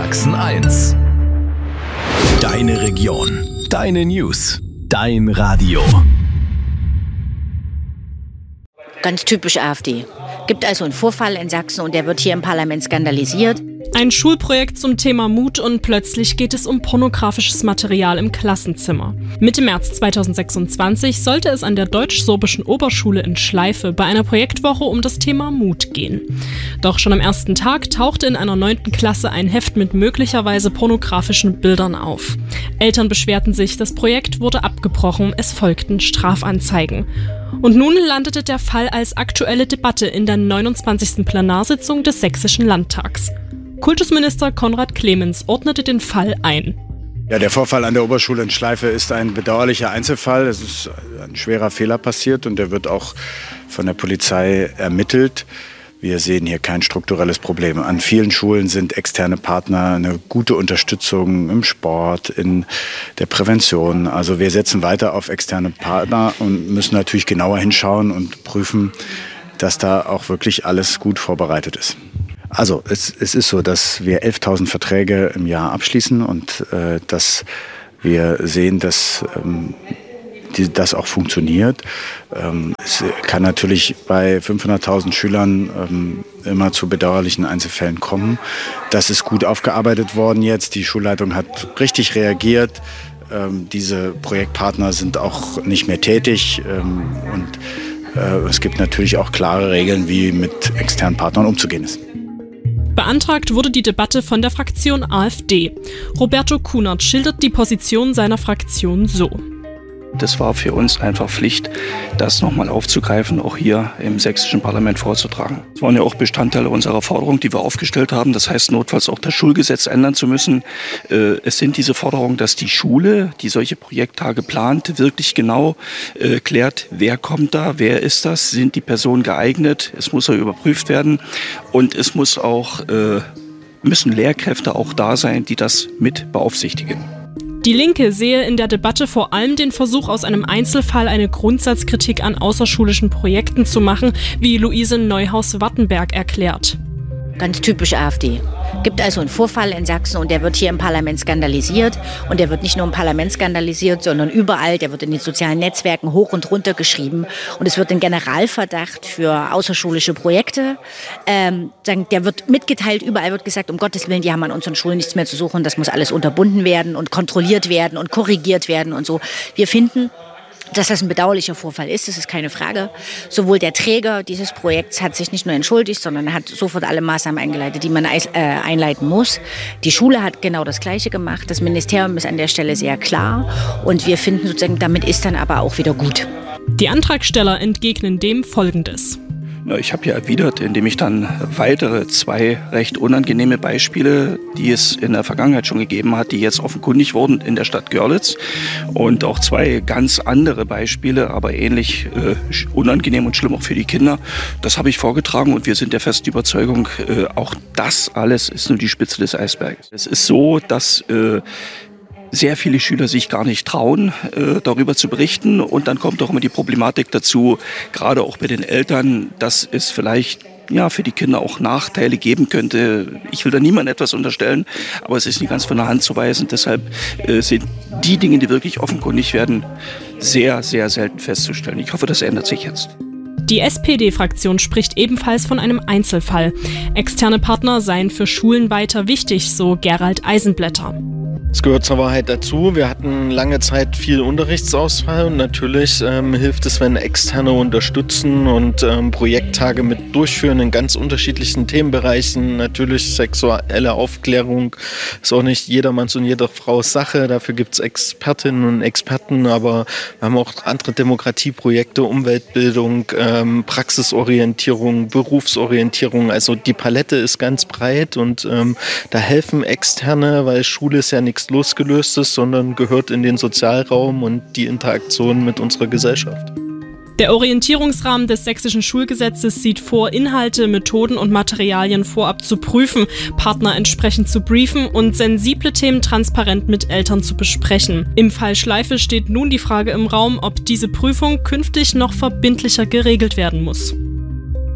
Sachsen 1. Deine Region, deine News, dein Radio. Ganz typisch AfD. Gibt also einen Vorfall in Sachsen und der wird hier im Parlament skandalisiert. Ein Schulprojekt zum Thema Mut und plötzlich geht es um pornografisches Material im Klassenzimmer. Mitte März 2026 sollte es an der Deutsch-Sorbischen Oberschule in Schleife bei einer Projektwoche um das Thema Mut gehen. Doch schon am ersten Tag tauchte in einer 9. Klasse ein Heft mit möglicherweise pornografischen Bildern auf. Eltern beschwerten sich, das Projekt wurde abgebrochen, es folgten Strafanzeigen. Und nun landete der Fall als aktuelle Debatte in der 29. Plenarsitzung des Sächsischen Landtags. Kultusminister Konrad Clemens ordnete den Fall ein. Ja, der Vorfall an der Oberschule in Schleife ist ein bedauerlicher Einzelfall. Es ist ein schwerer Fehler passiert und der wird auch von der Polizei ermittelt. Wir sehen hier kein strukturelles Problem. An vielen Schulen sind externe Partner eine gute Unterstützung im Sport, in der Prävention. Also wir setzen weiter auf externe Partner und müssen natürlich genauer hinschauen und prüfen, dass da auch wirklich alles gut vorbereitet ist. Also es ist so, dass wir 11.000 Verträge im Jahr abschließen und dass wir sehen, dass das auch funktioniert. Es kann natürlich bei 500.000 Schülern immer zu bedauerlichen Einzelfällen kommen. Das ist gut aufgearbeitet worden jetzt. Die Schulleitung hat richtig reagiert. Diese Projektpartner sind auch nicht mehr tätig. Und es gibt natürlich auch klare Regeln, wie mit externen Partnern umzugehen ist. Beantragt wurde die Debatte von der Fraktion AfD. Roberto Kunert schildert die Position seiner Fraktion so. Das war für uns einfach Pflicht, das nochmal aufzugreifen, auch hier im sächsischen Parlament vorzutragen. Das waren ja auch Bestandteile unserer Forderung, die wir aufgestellt haben. Das heißt, notfalls auch das Schulgesetz ändern zu müssen. Es sind diese Forderungen, dass die Schule, die solche Projekttage plant, wirklich genau klärt, wer kommt da, wer ist das, sind die Personen geeignet. Es muss ja überprüft werden und es muss auch, müssen Lehrkräfte auch da sein, die das mit beaufsichtigen. Die Linke sehe in der Debatte vor allem den Versuch, aus einem Einzelfall eine Grundsatzkritik an außerschulischen Projekten zu machen, wie Luise Neuhaus-Wattenberg erklärt. Ganz typisch AfD. Gibt also einen Vorfall in Sachsen und der wird hier im Parlament skandalisiert. Und der wird nicht nur im Parlament skandalisiert, sondern überall. Der wird in den sozialen Netzwerken hoch und runter geschrieben. Und es wird ein Generalverdacht für außerschulische Projekte. Der wird mitgeteilt, überall wird gesagt, um Gottes Willen, die haben an unseren Schulen nichts mehr zu suchen. Das muss alles unterbunden werden und kontrolliert werden und korrigiert werden und so. Wir finden, dass das ein bedauerlicher Vorfall ist, das ist keine Frage. Sowohl der Träger dieses Projekts hat sich nicht nur entschuldigt, sondern hat sofort alle Maßnahmen eingeleitet, die man einleiten muss. Die Schule hat genau das Gleiche gemacht. Das Ministerium ist an der Stelle sehr klar. Und wir finden sozusagen, damit ist dann aber auch wieder gut. Die Antragsteller entgegnen dem Folgendes. Ich habe hier erwidert, indem ich dann weitere 2 recht unangenehme Beispiele, die es in der Vergangenheit schon gegeben hat, die jetzt offenkundig wurden in der Stadt Görlitz. Und auch 2 ganz andere Beispiele, aber ähnlich unangenehm und schlimm auch für die Kinder. Das habe ich vorgetragen und wir sind der festen Überzeugung, auch das alles ist nur die Spitze des Eisbergs. Es ist so, dass sehr viele Schüler sich gar nicht trauen, darüber zu berichten. Und dann kommt auch immer die Problematik dazu, gerade auch bei den Eltern, dass es vielleicht für die Kinder auch Nachteile geben könnte. Ich will da niemandem etwas unterstellen, aber es ist nicht ganz von der Hand zu weisen. Deshalb sind die Dinge, die wirklich offenkundig werden, sehr, sehr selten festzustellen. Ich hoffe, das ändert sich jetzt. Die SPD-Fraktion spricht ebenfalls von einem Einzelfall. Externe Partner seien für Schulen weiter wichtig, so Gerald Eisenblätter. Es gehört zur Wahrheit dazu. Wir hatten lange Zeit viel Unterrichtsausfall und natürlich hilft es, wenn Externe unterstützen und Projekttage mit durchführen in ganz unterschiedlichen Themenbereichen. Natürlich sexuelle Aufklärung ist auch nicht jedermanns und jeder Frau's Sache. Dafür gibt es Expertinnen und Experten, aber wir haben auch andere Demokratieprojekte, Umweltbildung, Praxisorientierung, Berufsorientierung. Also die Palette ist ganz breit und da helfen Externe, weil Schule ist ja nichts Losgelöstes, sondern gehört in den Sozialraum und die Interaktion mit unserer Gesellschaft. Der Orientierungsrahmen des sächsischen Schulgesetzes sieht vor, Inhalte, Methoden und Materialien vorab zu prüfen, Partner entsprechend zu briefen und sensible Themen transparent mit Eltern zu besprechen. Im Fall Schleife steht nun die Frage im Raum, ob diese Prüfung künftig noch verbindlicher geregelt werden muss.